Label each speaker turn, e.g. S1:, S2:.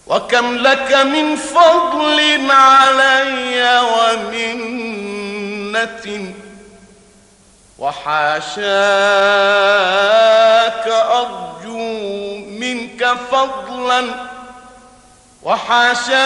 S1: وكم لك من فضل علي ومنة، وحاشاك أرجو منك فضلا، وحاشاك